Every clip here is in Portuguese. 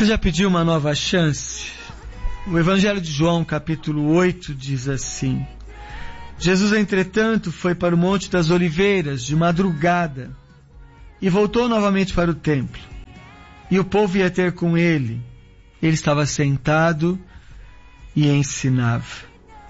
Você já pediu uma nova chance? O Evangelho de João, capítulo 8, diz assim: Jesus, entretanto, foi para o Monte das Oliveiras de madrugada e voltou novamente para o templo. E o povo ia ter com ele. Ele estava sentado e ensinava.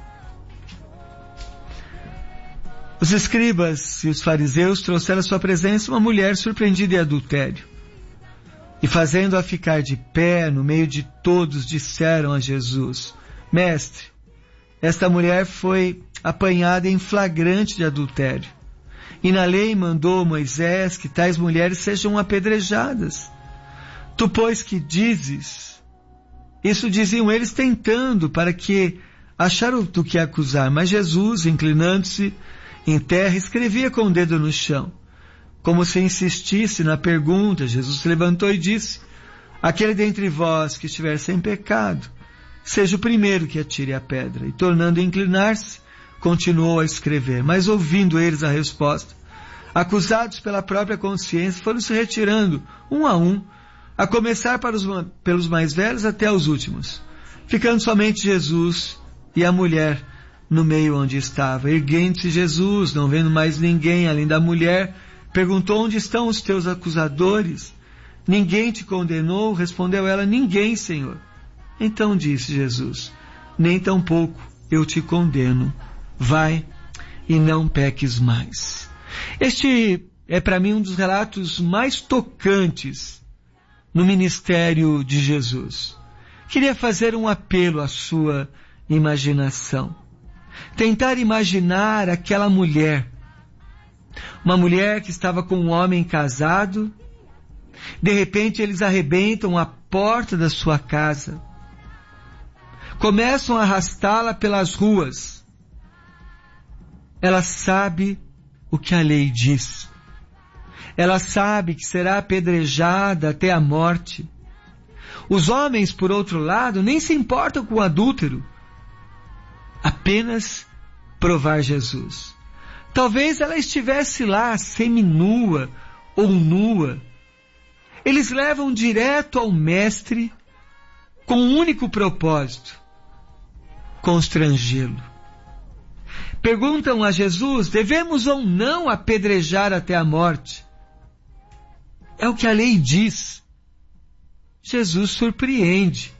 Os escribas e os fariseus trouxeram à sua presença uma mulher surpreendida em adultério. E fazendo-a ficar de pé no meio de todos, disseram a Jesus: Mestre, esta mulher foi apanhada em flagrante de adultério. E na lei mandou Moisés que tais mulheres sejam apedrejadas. Tu, pois, que dizes? Isso diziam eles tentando, para que acharam do que acusar. Mas Jesus, inclinando-se em terra, escrevia com o dedo no chão. Como se insistisse na pergunta, Jesus se levantou e disse: Aquele dentre vós que estiver sem pecado, seja o primeiro que atire a pedra. E tornando a inclinar-se, continuou a escrever. Mas ouvindo eles a resposta, acusados pela própria consciência, foram se retirando, um, a começar pelos mais velhos até os últimos, ficando somente Jesus e a mulher no meio onde estava. Erguendo-se Jesus, não vendo mais ninguém além da mulher, perguntou: Onde estão os teus acusadores? Ninguém te condenou? Respondeu ela: Ninguém, Senhor. Então disse Jesus: Nem tampouco eu te condeno. Vai e não peques mais. Este é para mim um dos relatos mais tocantes no ministério de Jesus. Queria fazer um apelo à sua imaginação. Tentar imaginar aquela mulher. Uma mulher que estava com um homem casado. De repente eles arrebentam a porta da sua casa. Começam a arrastá-la pelas ruas. Ela sabe o que a lei diz. Ela sabe que será apedrejada até a morte. Os homens, por outro lado, nem se importam com o adúltero. Apenas provar Jesus. Talvez ela estivesse lá, seminua ou nua. Eles levam direto ao mestre com um único propósito: constrangê-lo. Perguntam a Jesus: devemos ou não apedrejar até a morte? É o que a lei diz. Jesus surpreende.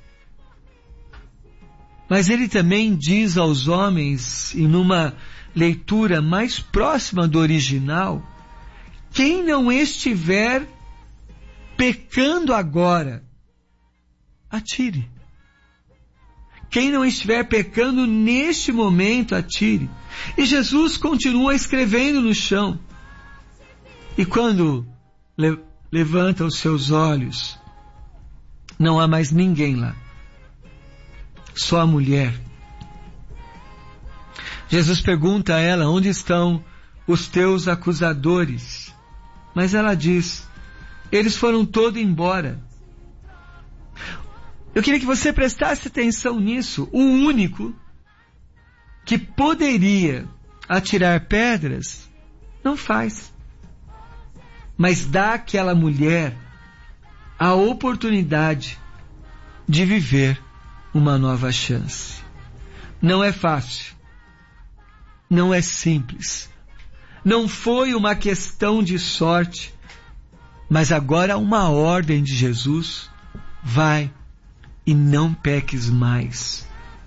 Mas ele também diz aos homens, e numa leitura mais próxima do original: quem não estiver pecando agora, atire. Quem não estiver pecando neste momento, atire. E Jesus continua escrevendo no chão. E quando levanta os seus olhos, não há mais ninguém lá. Só a mulher. Jesus pergunta a ela: onde estão os teus acusadores? Mas ela diz: eles foram todos embora. Eu queria que você prestasse atenção nisso. O único que poderia atirar pedras, não faz. Mas dá àquela mulher a oportunidade de viver uma nova chance. Não é fácil. Não é simples. Não foi uma questão de sorte. Mas agora há uma ordem de Jesus: vai e não peques mais.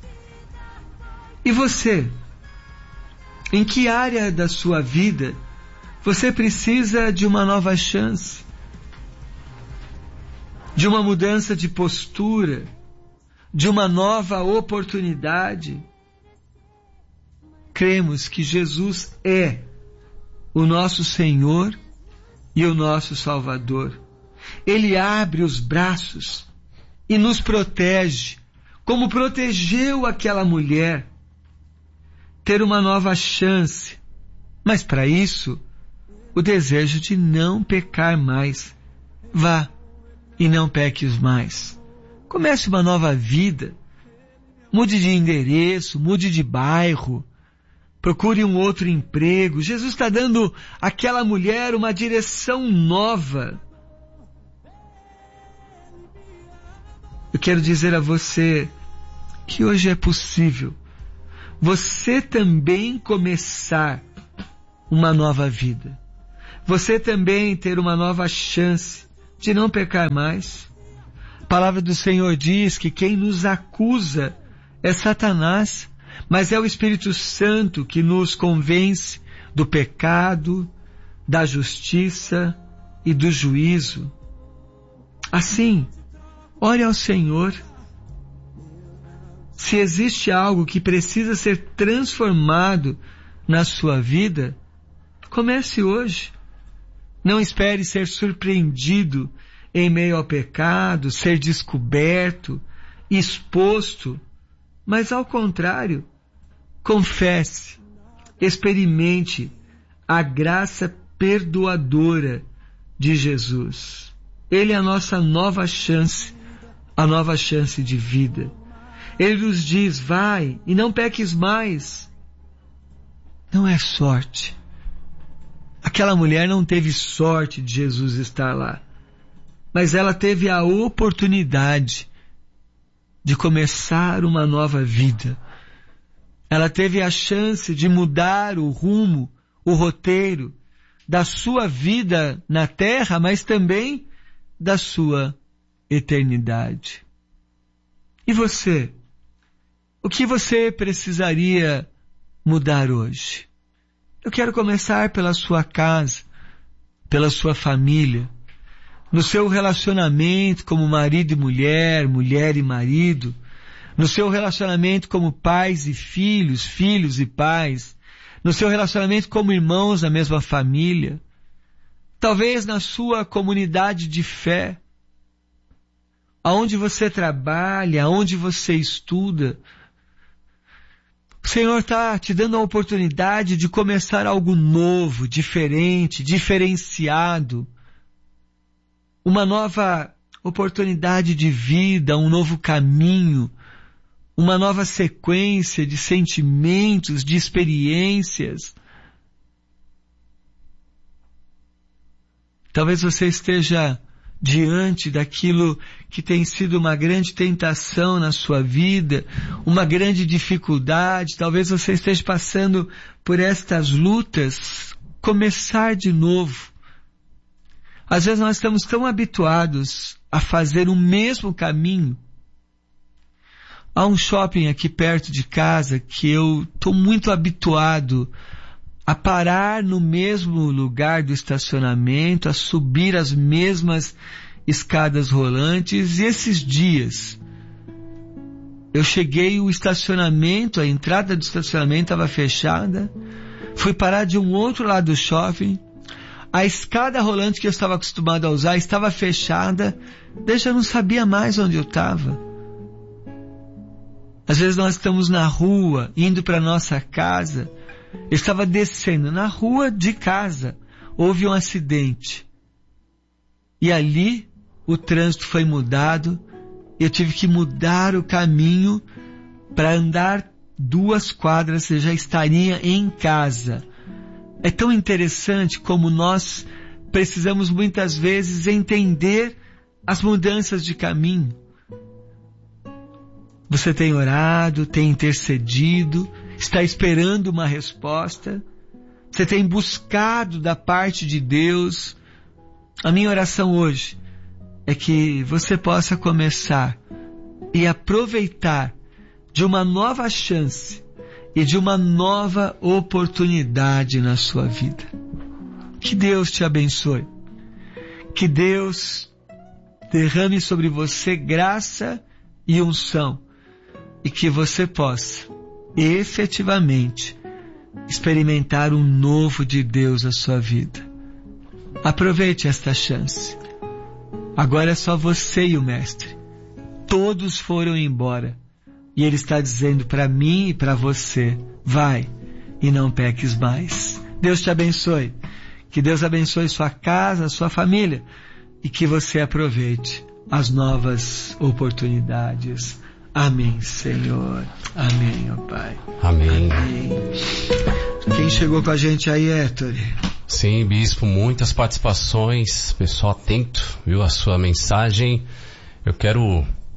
E você? Em que área da sua vida você precisa de uma nova chance? De uma mudança de postura? De uma nova oportunidade? Cremos que Jesus é o nosso Senhor e o nosso Salvador. Ele abre os braços e nos protege, como protegeu aquela mulher. Ter uma nova chance, mas para isso, o desejo de não pecar mais. Vá e não peques mais. Comece uma nova vida. Mude de endereço, mude de bairro. Procure um outro emprego. Jesus está dando àquela mulher uma direção nova. eu quero dizer a você que hoje é possível você também começar uma nova vida. Você também ter uma nova chance de não pecar mais. A palavra do Senhor diz que quem nos acusa é Satanás, mas é o Espírito Santo que nos convence do pecado, da justiça e do juízo. Assim, ore ao Senhor. Se existe algo que precisa ser transformado na sua vida, comece hoje. Não espere ser surpreendido em meio ao pecado, ser descoberto, exposto, mas ao contrário, confesse, experimente a graça perdoadora de Jesus. Ele é a nossa nova chance, a nova chance de vida. Ele nos diz, vai e não peques mais. Não é sorte. Aquela mulher não teve sorte de Jesus estar lá, mas ela teve a oportunidade de começar uma nova vida. Ela teve a chance de mudar o rumo, o roteiro da sua vida na terra, mas também da sua eternidade. E você? O que você precisaria mudar hoje? Eu quero começar pela sua casa, pela sua família, no seu relacionamento como marido e mulher, mulher e marido, no seu relacionamento como pais e filhos, filhos e pais, no seu relacionamento como irmãos da mesma família, talvez na sua comunidade de fé, aonde você trabalha, aonde você estuda. O Senhor está te dando a oportunidade de começar algo novo, diferente, diferenciado. Uma nova oportunidade de vida, um novo caminho, uma nova sequência de sentimentos, de experiências. Talvez você esteja diante daquilo que tem sido uma grande tentação na sua vida, uma grande dificuldade, talvez você esteja passando por estas lutas, começar de novo. Às vezes nós estamos tão habituados a fazer o mesmo caminho. Há um shopping aqui perto de casa que eu estou muito habituado a parar no mesmo lugar do estacionamento, a subir as mesmas escadas rolantes, e esses dias eu cheguei, o estacionamento, a entrada do estacionamento estava fechada, fui parar de um outro lado do shopping, a escada rolante que eu estava acostumado a usar estava fechada, daí já não sabia mais onde eu estava. Às vezes nós estamos na rua, indo para nossa casa. Eu estava descendo na rua de casa, houve um acidente. E ali o trânsito foi mudado, eu tive que mudar o caminho para andar 2 quadras, eu já estaria em casa. É tão interessante como nós precisamos muitas vezes entender as mudanças de caminho. Você tem orado, tem intercedido, está esperando uma resposta, você tem buscado da parte de Deus. A minha oração hoje é que você possa começar e aproveitar de uma nova chance e de uma nova oportunidade na sua vida. Que Deus te abençoe. Que Deus derrame sobre você graça e unção, e que você possa efetivamente experimentar um novo de Deus na sua vida. Aproveite esta chance. Agora é só você e o Mestre. Todos foram embora. E Ele está dizendo para mim e para você, vai e não peques mais. Deus te abençoe. Que Deus abençoe sua casa, sua família, e que você aproveite as novas oportunidades. Amém, Senhor. Amém, ó Pai. Amém. Amém. Quem chegou com a gente aí, Héctor? Sim, Bispo, muitas participações, pessoal atento, viu, a sua mensagem. Eu quero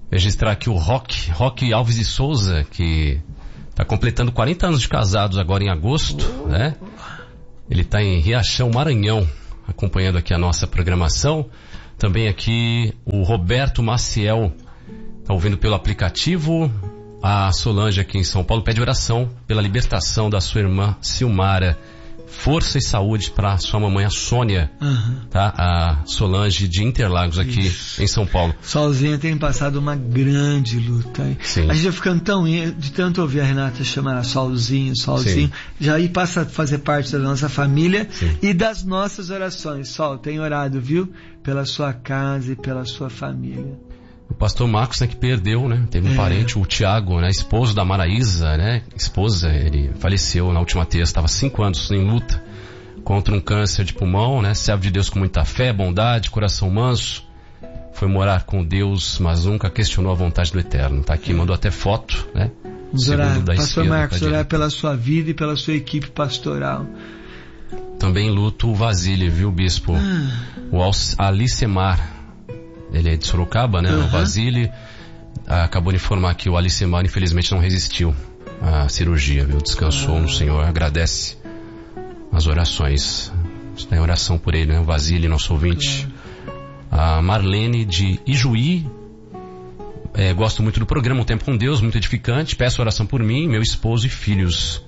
registrar aqui o Roque Alves de Souza, que está completando 40 anos de casados agora em agosto, né? Ele está em Riachão, Maranhão, acompanhando aqui a nossa programação. Também aqui o Roberto Maciel, está ouvindo pelo aplicativo. A Solange aqui em São Paulo pede oração pela libertação da sua irmã Silmara. Força e saúde para sua mamãe, a Sônia, tá? A Solange de Interlagos aqui em São Paulo. Solzinha tem passado uma grande luta. Sim. A gente vai ficando de tanto ouvir a Renata chamar Solzinho, Sim. já aí passa a fazer parte da nossa família. Sim. E das nossas orações. Sol, tem orado, viu? Pela sua casa e pela sua família. O pastor Marcos, né, que perdeu, né? Teve um parente, o Tiago, né? Esposo da Maraísa, né? Ele faleceu na última terça, estava 5 anos em luta contra um câncer de pulmão, né? Servo de Deus com muita fé, bondade, coração manso. Foi morar com Deus, mas nunca questionou a vontade do Eterno. Tá aqui, mandou até foto, né? Vamos orar, pastor Marcos, orar pela sua vida e pela sua equipe pastoral. Também luto o Vasile, viu, bispo? O Alicemar. Ele é de Sorocaba, né? O Vasile acabou de informar que o Alicemar infelizmente não resistiu à cirurgia, viu? Descansou no Senhor, agradece as orações. Está em oração por ele, né? O Vasile, nosso ouvinte. A Marlene de Ijuí. Gosto muito do programa Um Tempo com Deus, muito edificante. Peço oração por mim, meu esposo e filhos.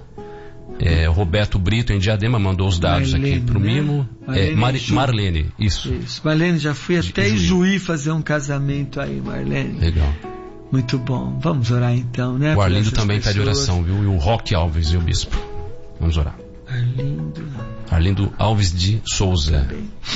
O Roberto Brito em Diadema mandou os dados Marlene, aqui pro Mimo. Marlene, isso. Marlene, já fui até Ijuí fazer um casamento aí, Marlene. Legal. Muito bom. Vamos orar então, né? O Arlindo também pede oração, viu? E o Roque Alves, viu, bispo? Vamos orar. Arlindo Alves de Souza.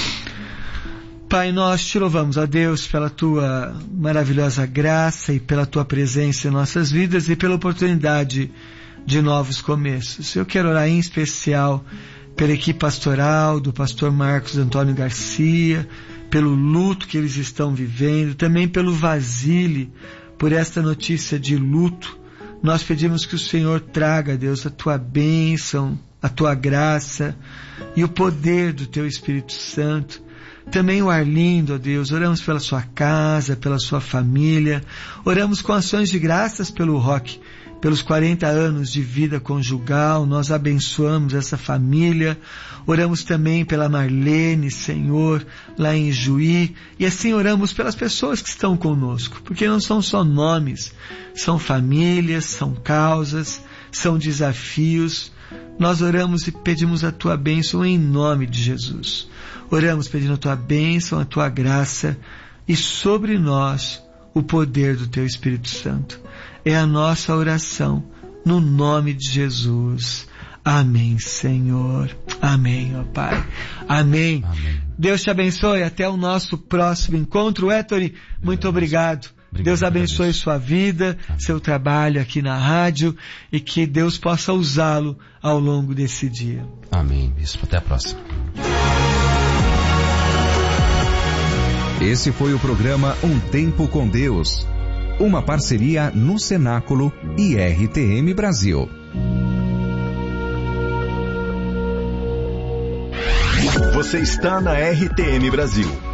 Pai, nós te louvamos, ó Deus, pela tua maravilhosa graça e pela tua presença em nossas vidas e pela oportunidade de novos começos. Eu quero orar em especial pela equipe pastoral do pastor Marcos Antônio Garcia, pelo luto que eles estão vivendo, também pelo Vasile, por esta notícia de luto. Nós pedimos que o Senhor traga, Deus, a tua bênção, a tua graça e o poder do teu Espírito Santo. Também o Arlindo, ó Deus, oramos pela sua casa, pela sua família, oramos com ações de graças pelo Roque, pelos 40 anos de vida conjugal. Nós abençoamos essa família, oramos também pela Marlene, Senhor, lá em Juí, e assim oramos pelas pessoas que estão conosco, porque não são só nomes, são famílias, são causas, são desafios. Nós oramos e pedimos a tua bênção em nome de Jesus. Oramos pedindo a tua bênção, a tua graça e sobre nós o poder do teu Espírito Santo. É a nossa oração no nome de Jesus. Amém, Senhor. Amém, ó Pai. Amém. Amém. Deus te abençoe. Até o nosso próximo encontro. Héctor, muito obrigado. Deus abençoe sua vida, seu trabalho aqui na rádio e que Deus possa usá-lo ao longo desse dia. Amém, bispo. Até a próxima. Esse foi o programa Um Tempo com Deus, uma parceria no Cenáculo e RTM Brasil. Você está na RTM Brasil.